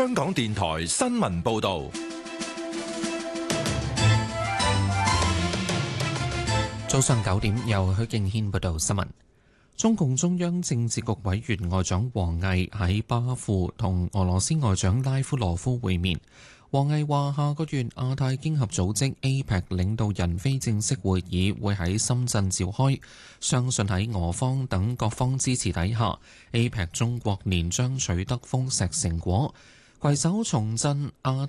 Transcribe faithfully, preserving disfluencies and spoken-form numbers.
香港電台新聞報道。 早上九點，由許敬軒報道新聞。中共中央政治局委員外長王毅喺巴庫同俄羅斯外長拉夫羅夫會面。王毅話：下個月亞太經合組織 A P E C 領導人非正式會議會喺深圳召開，相信喺俄方等各方支持底下 ，A P E C 中國年將取得豐碩成果，攜手重振亞